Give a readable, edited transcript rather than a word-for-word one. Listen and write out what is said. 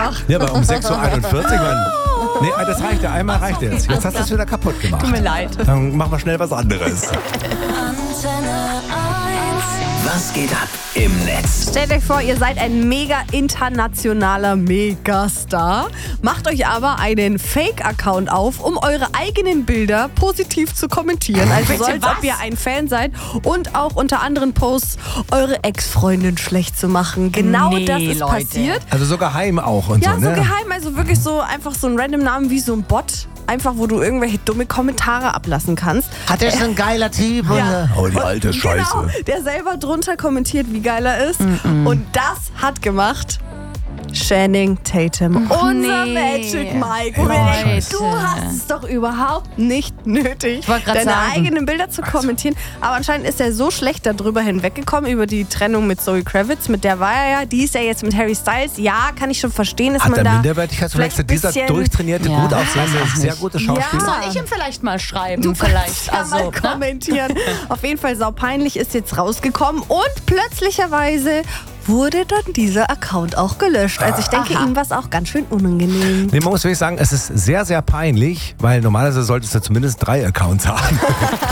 nach. Ja, aber um 6.41 Uhr, nee, das reicht ja. Einmal reicht jetzt. Jetzt hast du es wieder kaputt gemacht. Tut mir leid. Dann machen wir schnell was anderes. Was geht ab im Netz? Stellt euch vor, ihr seid ein mega internationaler Megastar, macht euch aber einen Fake-Account auf, um eure eigenen Bilder positiv zu kommentieren. Also so, als ob ihr ein Fan seid und auch unter anderen Posts eure Ex-Freundin schlecht zu machen. Genau das ist Leute. passiert. Also so geheim auch und Ja, so, so ne? geheim, also wirklich so einfach so ein random Namen wie so ein Bot. Einfach, wo du irgendwelche dumme Kommentare ablassen kannst. Hat er so ein geiler Typ? Ja. Oh, die alte Scheiße. Genau, der selber drunter kommentiert, wie geil er ist. Und das hat gemacht Channing Tatum. Unser nee. Magic Mike. Und wir Leute. denken, du hast es doch überhaupt nicht nötig, wollte grad deine sagen. eigenen Bilder zu kommentieren. Aber anscheinend ist er so schlecht darüber hinweggekommen, über die Trennung mit Zoe Kravitz. Mit der war er ja. Die ist ja jetzt mit Harry Styles. Ja, kann ich schon verstehen, dass Hat man er da Minderwertigkeitskomplexe? vielleicht Dieser bisschen- durchtrainierte, Ja. gut aussehende, sehr gute Schauspieler? Soll ich ihm vielleicht mal schreiben? Du vielleicht. kannst ja mal kommentieren. Auf jeden Fall saupeinlich ist jetzt rausgekommen und plötzlicherweise wurde dann dieser Account auch gelöscht. Also ich denke, ihm war es auch ganz schön unangenehm. Nee, man muss wirklich sagen, es ist sehr, sehr peinlich, weil normalerweise solltest du zumindest 3 Accounts haben.